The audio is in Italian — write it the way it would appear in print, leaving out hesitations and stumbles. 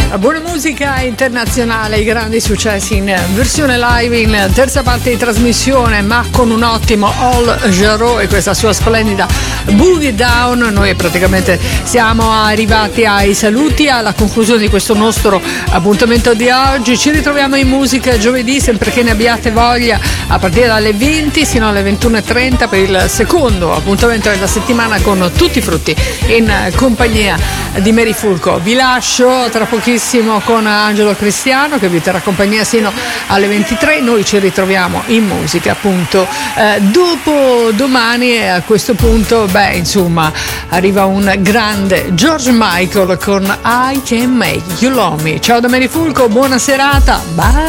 Buona musica internazionale, i grandi successi in versione live in terza parte di trasmissione, ma con un ottimo Al Jarreau e questa sua splendida Boogie Down. Noi praticamente siamo arrivati ai saluti, alla conclusione di questo nostro appuntamento di oggi. Ci ritroviamo in musica giovedì, sempre che ne abbiate voglia, a partire dalle 20 sino alle 21:30 per il secondo appuntamento della settimana con tutti i frutti in compagnia di Mary Fulco. Vi lascio tra pochissimo con Angelo Cristiano che vi terrà compagnia sino alle 23. Noi ci ritroviamo in musica appunto dopo domani, e a questo punto insomma arriva un grande George Michael con I Can Make You Love Me. Ciao da Mary Fulco, buona serata, bye.